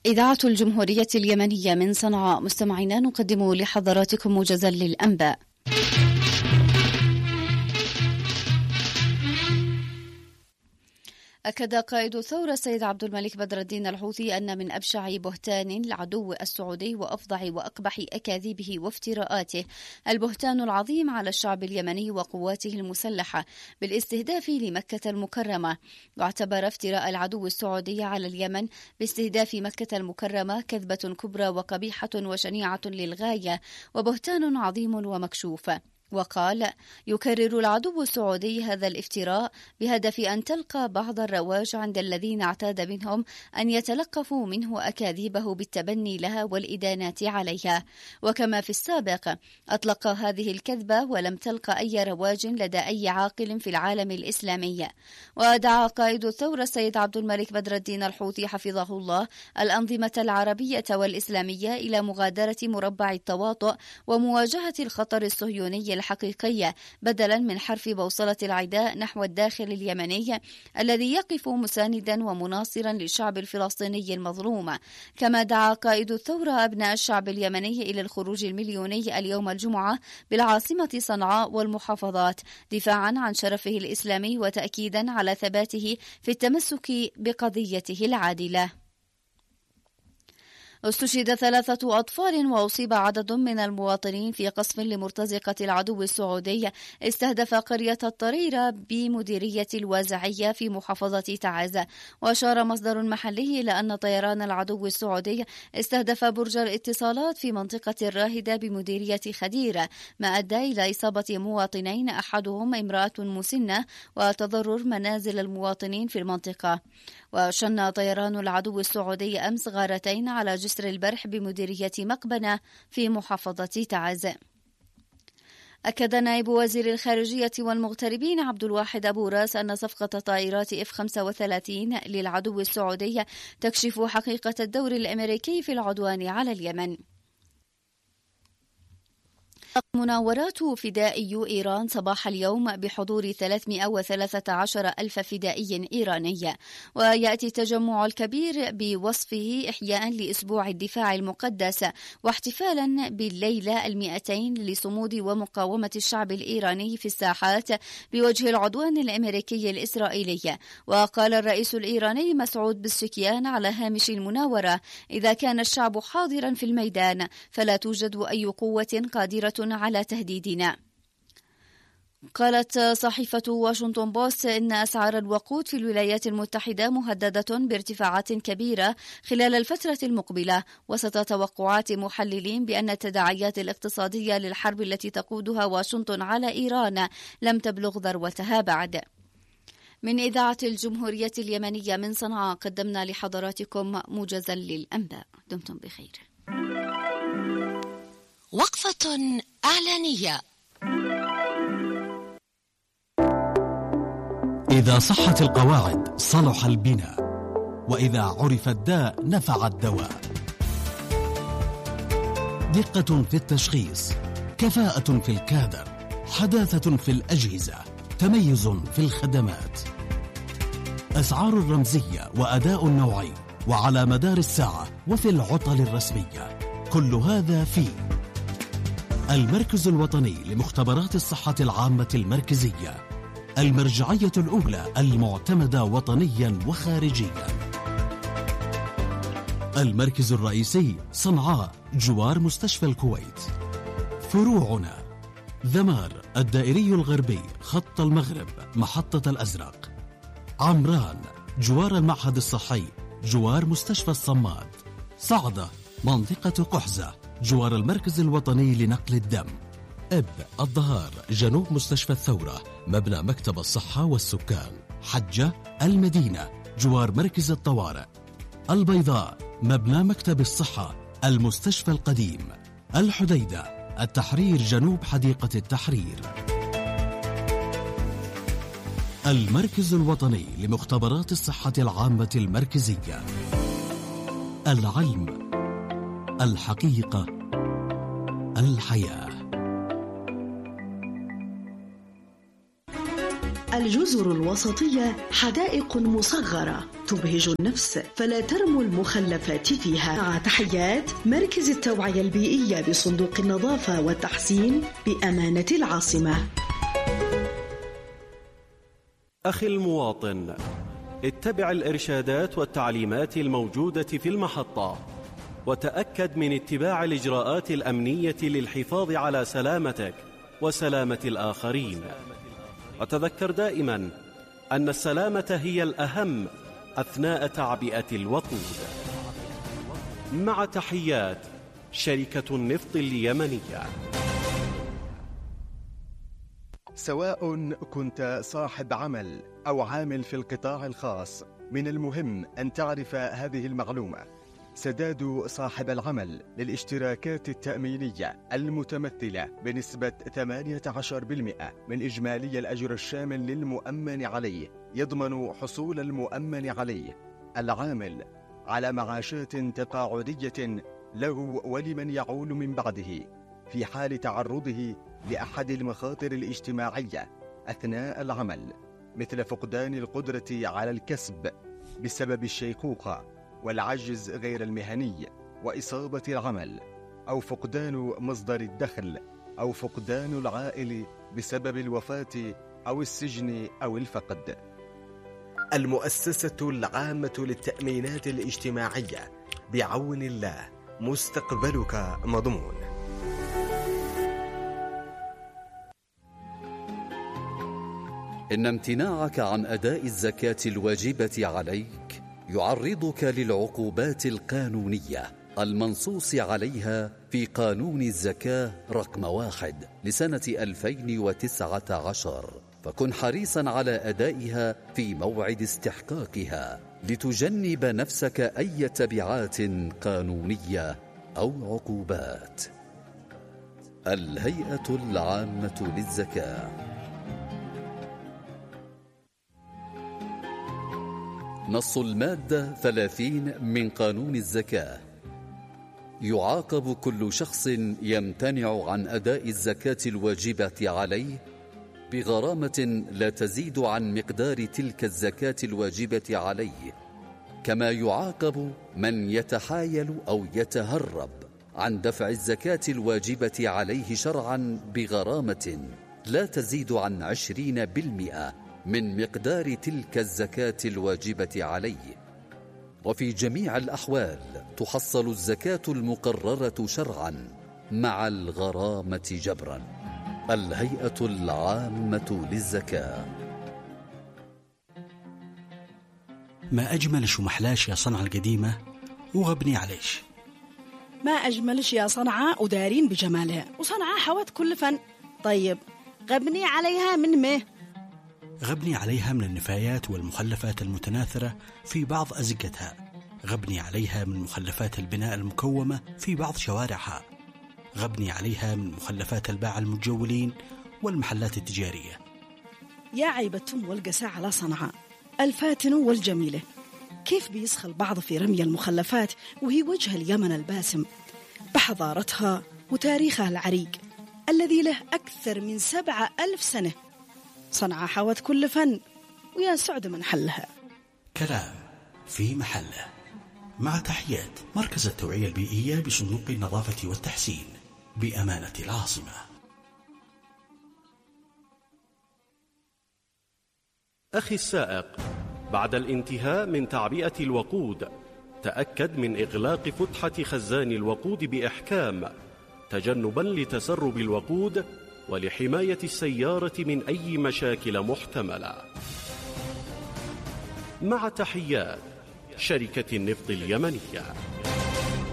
إذاعة الجمهورية اليمنية من صنعاء، مستمعينا نقدم لحضراتكم موجزا للأنباء. أكد قائد الثورة السيد عبد الملك بدر الدين الحوثي أن من أبشع بهتان العدو السعودي وأفظع وأقبح أكاذيبه وافتراءاته البهتان العظيم على الشعب اليمني وقواته المسلحة بالاستهداف لمكة المكرمة. واعتبر افتراء العدو السعودي على اليمن باستهداف مكة المكرمة كذبة كبرى وقبيحة وشنيعة للغاية وبهتان عظيم ومكشوف. وقال: يكرر العدو السعودي هذا الافتراء بهدف أن تلقى بعض الرواج عند الذين اعتاد منهم أن يتلقفوا منه أكاذيبه بالتبني لها والإدانات عليها. وكما في السابق أطلق هذه الكذبة ولم تلقى أي رواج لدى أي عاقل في العالم الإسلامي. ودعا قائد الثورة السيد عبد الملك بدر الدين الحوثي حفظه الله الأنظمة العربية والإسلامية إلى مغادرة مربع التواطؤ ومواجهة الخطر الصهيوني الحقيقية بدلا من حرف بوصلة العداء نحو الداخل اليمني الذي يقف مساندا ومناصرا للشعب الفلسطيني المظلوم. كما دعا قائد الثورة أبناء الشعب اليمني إلى الخروج المليوني اليوم الجمعة بالعاصمة صنعاء والمحافظات دفاعا عن شرفه الإسلامي وتأكيدا على ثباته في التمسك بقضيته العادلة. استشهد 3 أطفال وأصيب عدد من المواطنين في قصف لمرتزقة العدو السعودي استهدف قرية الطريرة بمديرية الوازعية في محافظة تعز. وأشار مصدر محلي إلى أن طيران العدو السعودي استهدف برج الاتصالات في منطقة الراهدة بمديرية خديرة، ما أدى إلى إصابة مواطنين أحدهم امرأة مسنة وتضرر منازل المواطنين في المنطقة. وشن طيران العدو السعودي أمس غارتين على جسر البرح بمديرية مقبنة في محافظة تعز. أكد نائب وزير الخارجية والمغتربين عبد الواحد أبو راس أن صفقة طائرات F-35 للعدو السعودي تكشف حقيقة الدور الأمريكي في العدوان على اليمن. مناورات فدائي إيران صباح اليوم بحضور 313 ألف فدائي إيراني. ويأتي التجمع الكبير بوصفه إحياء لأسبوع الدفاع المقدس واحتفالا بالليلة 200 لصمود ومقاومة الشعب الإيراني في الساحات بوجه العدوان الأمريكي الإسرائيلي. وقال الرئيس الإيراني مسعود بزشكيان على هامش المناورة: إذا كان الشعب حاضرا في الميدان فلا توجد أي قوة قادرة على تهديدنا. قالت صحيفة واشنطن بوست إن أسعار الوقود في الولايات المتحدة مهددة بارتفاعات كبيرة خلال الفترة المقبلة، وسط توقعات محللين بأن التداعيات الاقتصادية للحرب التي تقودها واشنطن على إيران لم تبلغ ذروتها بعد. من إذاعة الجمهورية اليمنية من صنعاء قدمنا لحضراتكم موجزا للأنباء. دمتم بخير. وقفة إعلانية. إذا صحت القواعد صلح البناء، وإذا عرف الداء نفع الدواء. دقة في التشخيص، كفاءة في الكادر، حداثة في الأجهزة، تميز في الخدمات، أسعار رمزية وأداء نوعي وعلى مدار الساعة وفي العطل الرسمية. كل هذا في المركز الوطني لمختبرات الصحة العامة المركزية، المرجعية الأولى المعتمدة وطنيا وخارجيا. المركز الرئيسي صنعاء جوار مستشفى الكويت. فروعنا ذمار الدائري الغربي خط المغرب محطة الأزرق. عمران جوار المعهد الصحي جوار مستشفى الصماد. صعدة منطقة قحزة جوار المركز الوطني لنقل الدم. إب الظهار جنوب مستشفى الثورة مبنى مكتب الصحة والسكان. حجة المدينة جوار مركز الطوارئ. البيضاء مبنى مكتب الصحة المستشفى القديم. الحديدة التحرير جنوب حديقة التحرير. المركز الوطني لمختبرات الصحة العامة المركزية. العلم، الحقيقة، الحياة. الجزر الوسطية حدائق مصغرة تبهج النفس، فلا ترموا المخلفات فيها. مع تحيات مركز التوعية البيئية بصندوق النظافة والتحسين بأمانة العاصمة. أخي المواطن، اتبع الإرشادات والتعليمات الموجودة في المحطة، وتأكد من اتباع الإجراءات الأمنية للحفاظ على سلامتك وسلامة الآخرين. وتذكر دائما أن السلامة هي الأهم أثناء تعبئة الوقود. مع تحيات شركة النفط اليمنية. سواء كنت صاحب عمل أو عامل في القطاع الخاص، من المهم أن تعرف هذه المعلومة: سداد صاحب العمل للاشتراكات التأمينية المتمثلة بنسبة 18% من إجمالي الأجر الشامل للمؤمن عليه يضمن حصول المؤمن عليه العامل على معاشات تقاعدية له ولمن يعول من بعده في حال تعرضه لأحد المخاطر الاجتماعية أثناء العمل، مثل فقدان القدرة على الكسب بسبب الشيخوخة والعجز غير المهني وإصابة العمل، أو فقدان مصدر الدخل، أو فقدان العائل بسبب الوفاة أو السجن أو الفقد. المؤسسة العامة للتأمينات الاجتماعية، بعون الله مستقبلك مضمون. إن امتناعك عن أداء الزكاة الواجبة عليك يعرضك للعقوبات القانونية المنصوص عليها في قانون الزكاة رقم 1 لسنة 2019، فكن حريصا على أدائها في موعد استحقاقها لتجنب نفسك أي تبعات قانونية أو عقوبات. الهيئة العامة للزكاة. نص المادة 30 من قانون الزكاة: يعاقب كل شخص يمتنع عن أداء الزكاة الواجبة عليه بغرامة لا تزيد عن مقدار تلك الزكاة الواجبة عليه، كما يعاقب من يتحايل أو يتهرب عن دفع الزكاة الواجبة عليه شرعا بغرامة لا تزيد عن 20% من مقدار تلك الزكاة الواجبة عليه. وفي جميع الأحوال تحصل الزكاة المقررة شرعا مع الغرامة جبرا. الهيئة العامة للزكاة. ما أجملش ومحلاش يا صنعاء القديمة وغبني عليش. ما أجملش يا صنعاء ودارين بجمالها، وصنعاء حوت كل فن. طيب غبني عليها من ما؟ غبني عليها من النفايات والمخلفات المتناثرة في بعض أزقتها، غبني عليها من مخلفات البناء المكومة في بعض شوارعها، غبني عليها من مخلفات الباعة المتجولين والمحلات التجارية. يا عيبة والقساء على صنعاء الفاتن والجميلة، كيف بيسخل بعض في رمي المخلفات وهي وجه اليمن الباسم بحضارتها وتاريخها العريق الذي له أكثر من 7000 سنة. صنعاء حوت كل فن، ويا سعد من حلها. كلام في محله. مع تحيات مركز التوعية البيئية بصندوق النظافة والتحسين بأمانة العاصمة. أخي السائق، بعد الانتهاء من تعبئة الوقود تأكد من إغلاق فتحة خزان الوقود بإحكام، تجنبا لتسرب الوقود ولحماية السيارة من أي مشاكل محتملة. مع تحيات شركة النفط اليمنية.